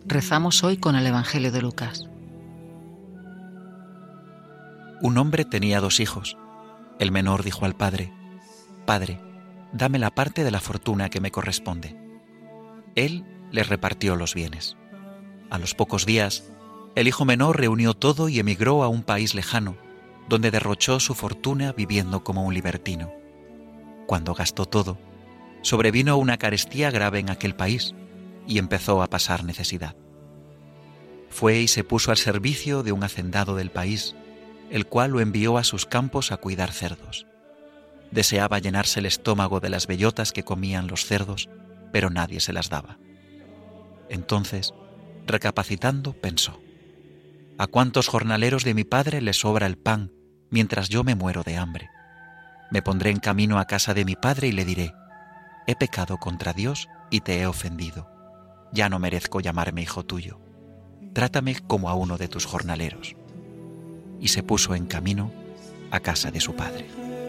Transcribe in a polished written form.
Rezamos hoy con el Evangelio de Lucas. Un hombre tenía 2 hijos. El menor dijo al padre: «Padre, dame la parte de la fortuna que me corresponde». Él les repartió los bienes. A los pocos días, el hijo menor reunió todo y emigró a un país lejano, donde derrochó su fortuna viviendo como un libertino. Cuando gastó todo, sobrevino una carestía grave en aquel país y empezó a pasar necesidad. Fue y se puso al servicio de un hacendado del país, el cual lo envió a sus campos a cuidar cerdos. Deseaba llenarse el estómago de las bellotas que comían los cerdos, pero nadie se las daba. Entonces, recapacitando, pensó: ¿a cuántos jornaleros de mi padre les sobra el pan mientras yo me muero de hambre? Me pondré en camino a casa de mi padre y le diré: he pecado contra Dios y te he ofendido. Ya no merezco llamarme hijo tuyo. Trátame como a uno de tus jornaleros. Y se puso en camino a casa de su padre.